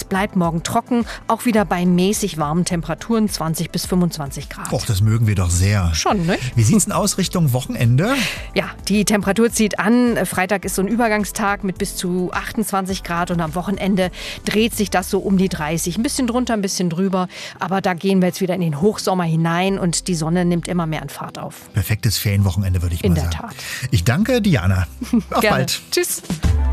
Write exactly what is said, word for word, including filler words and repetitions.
bleibt morgen trocken, auch wieder bei mäßig warmen Temperaturen, zwanzig bis fünfundzwanzig Grad. Och, das mögen wir doch sehr. Schon, ne? Wie sieht's denn aus Richtung Wochenende? Ja, die Temperatur zieht an. Freitag ist so ein Übergangstag mit bis zu achtundzwanzig Grad und am Wochenende dreht sich das so um die dreißig. Ein bisschen drunter, ein bisschen drüber. Aber da gehen wir jetzt wieder in den Hochsommer hinein und die Sonne nimmt immer mehr an Fahrt auf. Perfektes Ferienwochenende, würde ich In mal der sagen. Tat. Ich danke Diana. Auf Gerne. bald. Tschüss.